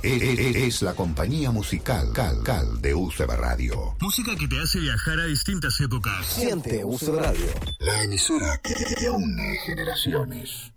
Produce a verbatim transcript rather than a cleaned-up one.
Es, es- es la compañía musical Cal Cal de U C B Radio. Música que te hace viajar a distintas épocas. Siente U C B Radio. La emisora que, que une generaciones.